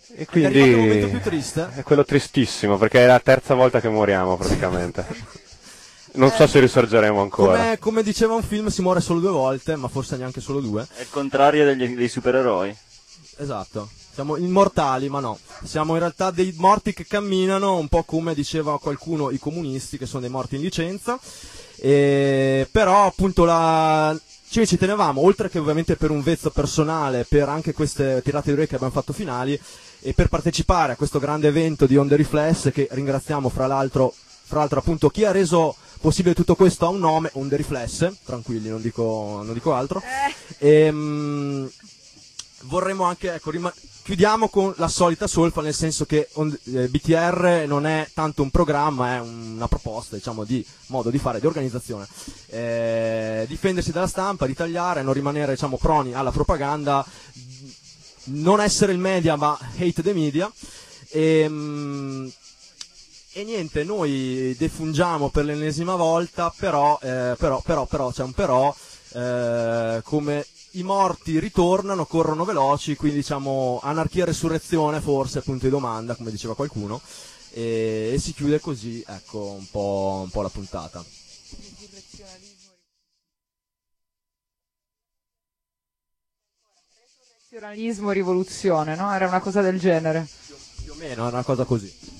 E Ed è arrivato il momento quindi più triste. è quello tristissimo, perché è la terza volta che moriamo praticamente. Non so se risorgeremo ancora. Come diceva un film, si muore solo 2 volte, ma forse neanche solo 2. È il contrario dei supereroi. Esatto. Siamo immortali, ma no. Siamo in realtà dei morti che camminano, un po' come diceva qualcuno i comunisti, che sono dei morti in licenza. Però appunto ci tenevamo, oltre che ovviamente per un vezzo personale, per anche queste tirate di orecchie che abbiamo fatto finali, e per partecipare a questo grande evento di On The Reflex, che ringraziamo fra l'altro appunto chi ha reso possibile tutto questo ha un nome, On The Reflex, tranquilli, non dico altro. Vorremmo anche, ecco, chiudiamo con la solita solfa, nel senso che BTR non è tanto un programma, è una proposta, diciamo, di modo di fare, di organizzazione. Difendersi dalla stampa, ritagliare, non rimanere, diciamo, proni alla propaganda, non essere il media, ma hate the media. E niente, noi defungiamo per l'ennesima volta, però c'è un però, come i morti ritornano, corrono veloci, quindi diciamo anarchia e resurrezione, forse, punto di domanda, come diceva qualcuno, e si chiude così, ecco, un po' la puntata. Resurrezionalismo, rivoluzione, no? Era una cosa del genere. Più o meno, è una cosa così.